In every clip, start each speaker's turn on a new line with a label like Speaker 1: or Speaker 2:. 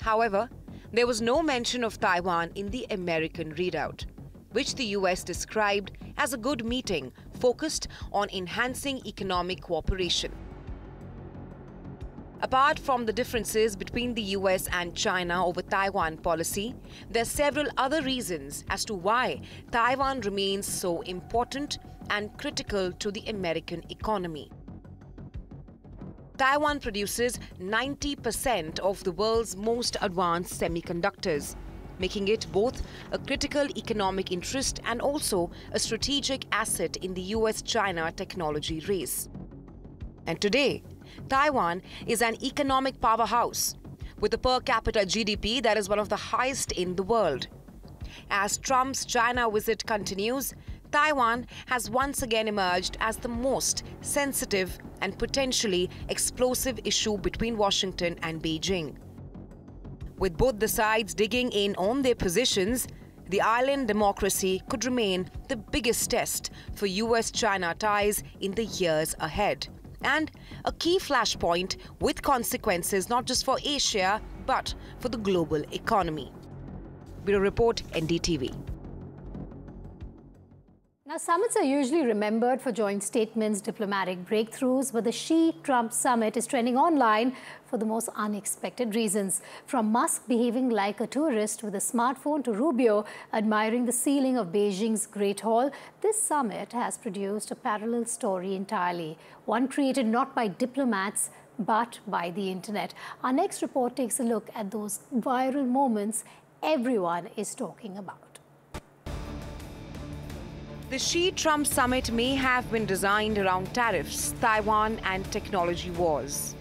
Speaker 1: However, there was no mention of Taiwan in the American readout, which the US described as a good meeting focused on enhancing economic cooperation. Apart from the differences between the US and China over Taiwan policy, there are several other reasons as to why Taiwan remains so important and critical to the American economy. Taiwan produces 90% of the world's most advanced semiconductors, making it both a critical economic interest and also a strategic asset in the US-China technology race. And today, Taiwan is an economic powerhouse with a per capita GDP that is one of the highest in the world. As Trump's China visit continues, Taiwan has once again emerged as the most sensitive and potentially explosive issue between Washington and Beijing. With both the sides digging in on their positions, the island democracy could remain the biggest test for US-China ties in the years ahead, and a key flashpoint with consequences not just for Asia but for the global economy. Bureau Report, NDTV.
Speaker 2: Now, summits are usually remembered for joint statements, diplomatic breakthroughs, but the Xi-Trump summit is trending online for the most unexpected reasons. From Musk behaving like a tourist with a smartphone to Rubio admiring the ceiling of Beijing's Great Hall, this summit has produced a parallel story entirely, one created not by diplomats but by the internet. Our next report takes a look at those viral moments everyone is talking about.
Speaker 1: The Xi-Trump summit may have been designed around tariffs, Taiwan, and technology wars.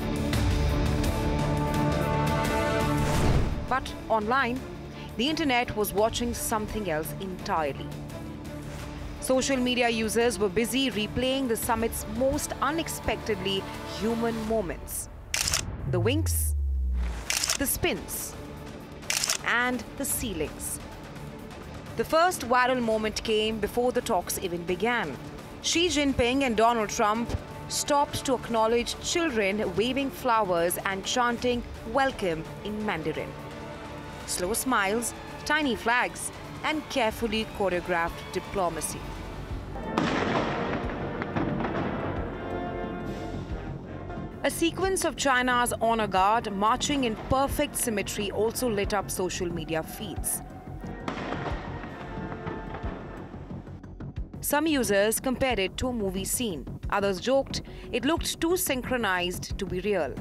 Speaker 1: But online, the internet was watching something else entirely. Social media users were busy replaying the summit's most unexpectedly human moments. The winks, the spins, and the ceilings. The first viral moment came before the talks even began. Xi Jinping and Donald Trump stopped to acknowledge children waving flowers and chanting "Welcome" in Mandarin. Slow smiles, tiny flags, and carefully choreographed diplomacy. A sequence of China's honor guard marching in perfect symmetry also lit up social media feeds. Some users compared it to a movie scene. Others joked it looked too synchronized to be real.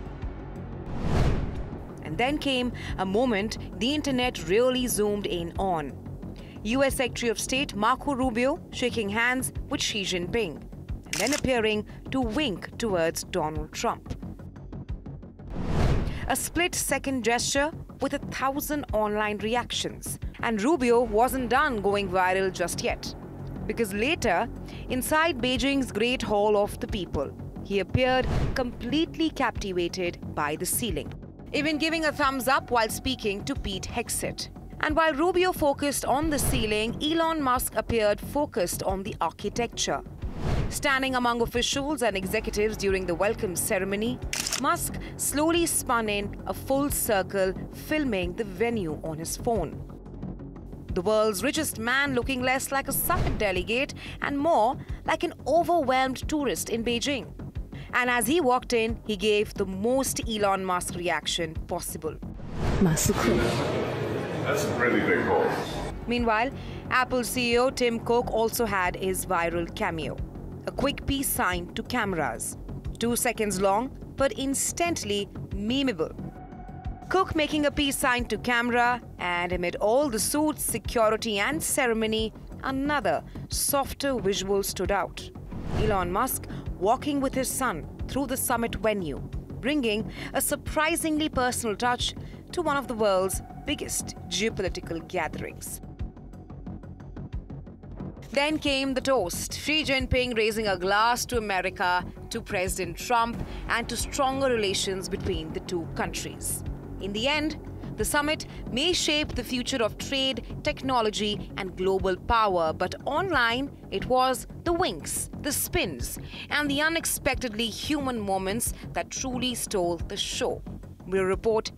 Speaker 1: And then came a moment the internet really zoomed in on. US Secretary of State Marco Rubio shaking hands with Xi Jinping and then appearing to wink towards Donald Trump. A split-second gesture with 1,000 online reactions. And Rubio wasn't done going viral just yet, because later, inside Beijing's Great Hall of the People, he appeared completely captivated by the ceiling, even giving a thumbs up while speaking to Pete Hegseth. And while Rubio focused on the ceiling, Elon Musk appeared focused on the architecture. Standing among officials and executives during the welcome ceremony, Musk slowly spun in a full circle, filming the venue on his phone. The world's richest man looking less like a summit delegate and more like an overwhelmed tourist in Beijing. And as he walked in, he gave the most Elon Musk reaction possible.
Speaker 3: Musk.
Speaker 4: That's a pretty big hole.
Speaker 1: Meanwhile, Apple CEO Tim Cook also had his viral cameo. A quick peace sign to cameras. 2 seconds long, but instantly memeable. Cook making a peace sign to camera, and amid all the suits, security and ceremony, another softer visual stood out. Elon Musk walking with his son through the summit venue, bringing a surprisingly personal touch to one of the world's biggest geopolitical gatherings. Then came the toast, Xi Jinping raising a glass to America, to President Trump, and to stronger relations between the two countries. In the end, the summit may shape the future of trade, technology, and global power, but online, it was the winks, the spins, and the unexpectedly human moments that truly stole the show. Bureau Report,